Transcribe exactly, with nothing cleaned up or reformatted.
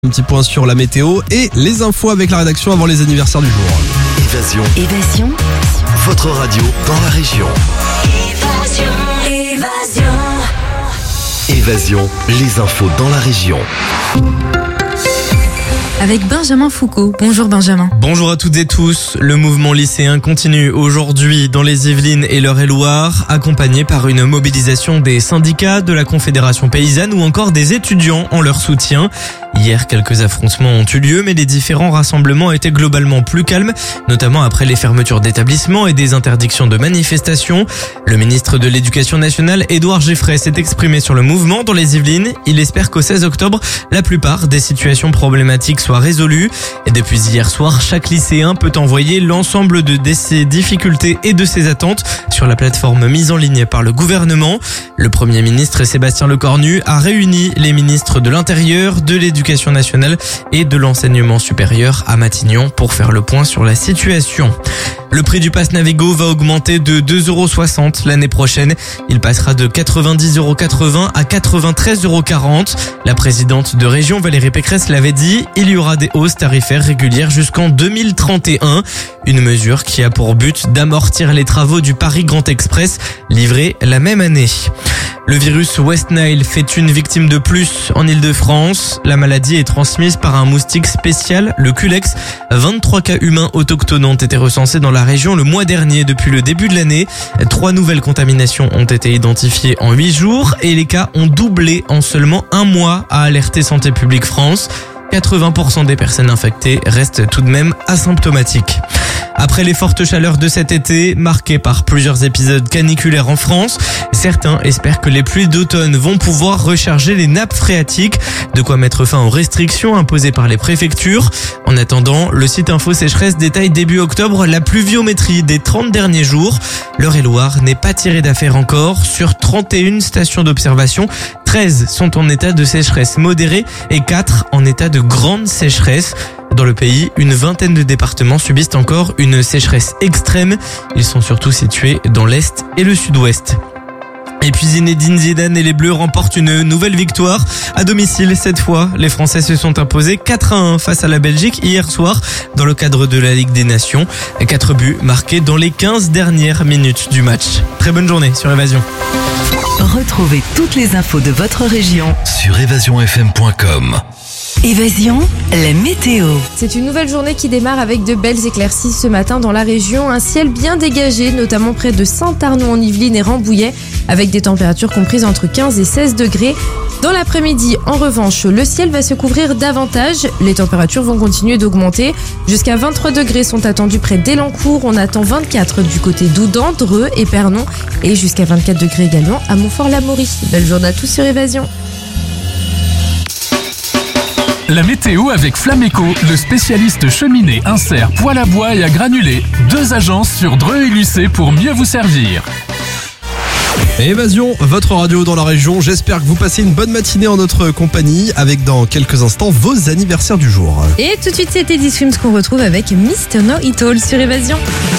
Un petit point sur la météo et les infos avec la rédaction avant les anniversaires du jour. Évasion. Évasion. Votre radio dans la région. Évasion. Évasion. Évasion, les infos dans la région. Avec Benjamin Foucault. Bonjour Benjamin. Bonjour à toutes et tous. Le mouvement lycéen continue aujourd'hui dans les Yvelines et l'Eure-et-Loire, accompagné par une mobilisation des syndicats, de la Confédération paysanne ou encore des étudiants en leur soutien. Hier, quelques affrontements ont eu lieu, mais les différents rassemblements étaient globalement plus calmes, notamment après les fermetures d'établissements et des interdictions de manifestations. Le ministre de l'Éducation nationale, Édouard Geffray, s'est exprimé sur le mouvement dans les Yvelines. Il espère qu'au seize octobre, la plupart des situations problématiques soient résolues. Et depuis hier soir, chaque lycéen peut envoyer l'ensemble de ses difficultés et de ses attentes sur la plateforme mise en ligne par le gouvernement. Le Premier ministre Sébastien Lecornu a réuni les ministres de l'Intérieur, de l'Éducation nationale et de l'enseignement supérieur à Matignon pour faire le point sur la situation. Le prix du pass Navigo va augmenter de deux euros soixante l'année prochaine. Il passera de quatre-vingt-dix euros quatre-vingts à quatre-vingt-treize euros quarante. La présidente de région Valérie Pécresse l'avait dit, il y aura des hausses tarifaires régulières jusqu'en deux mille trente et un. Une mesure qui a pour but d'amortir les travaux du Paris Grand Express livrés la même année. Le virus West Nile fait une victime de plus en Ile-de-France. La maladie est transmise par un moustique spécial, le Culex. vingt-trois cas humains autochtones ont été recensés dans la région le mois dernier depuis le début de l'année. Trois nouvelles contaminations ont été identifiées en huit jours et les cas ont doublé en seulement un mois, a alerté Santé publique France. quatre-vingts pour cent des personnes infectées restent tout de même asymptomatiques. Après les fortes chaleurs de cet été, marquées par plusieurs épisodes caniculaires en France, certains espèrent que les pluies d'automne vont pouvoir recharger les nappes phréatiques, de quoi mettre fin aux restrictions imposées par les préfectures. En attendant, le site Info Sécheresse détaille début octobre la pluviométrie des trente derniers jours. L'Eure-et-Loire n'est pas tirée d'affaire encore. Sur trente et une stations d'observation, treize sont en état de sécheresse modérée et quatre en état de grande sécheresse. Dans le pays, une vingtaine de départements subissent encore une sécheresse extrême. Ils sont surtout situés dans l'Est et le Sud-Ouest. Et puis Zinedine Zidane et les Bleus remportent une nouvelle victoire à domicile. Cette fois, les Français se sont imposés quatre à un face à la Belgique hier soir dans le cadre de la Ligue des Nations. Quatre buts marqués dans les quinze dernières minutes du match. Très bonne journée sur Évasion. Retrouvez toutes les infos de votre région Sur évasion f m point com. Évasion, la météo. C'est une nouvelle journée qui démarre avec de belles éclaircies ce matin dans la région. Un ciel bien dégagé, notamment près de Saint-Arnaud en Yvelines et Rambouillet, avec des températures comprises entre quinze et seize degrés. Dans l'après-midi, en revanche, le ciel va se couvrir davantage. Les températures vont continuer d'augmenter. Jusqu'à vingt-trois degrés sont attendus près d'Elancourt. On attend vingt-quatre du côté d'Oudan, Dreux et Pernon. Et jusqu'à vingt-quatre degrés également à Montfort-l'Amaury. Belle journée à tous sur Évasion. La météo avec Flameco, le spécialiste cheminée, insert, poêle à bois et à granulés. Deux agences sur Dreux et Lucé pour mieux vous servir. Évasion, votre radio dans la région. J'espère que vous passez une bonne matinée en notre compagnie avec dans quelques instants vos anniversaires du jour. Et tout de suite, c'est Teddy Swims qu'on retrouve avec Mister Know It All sur Évasion.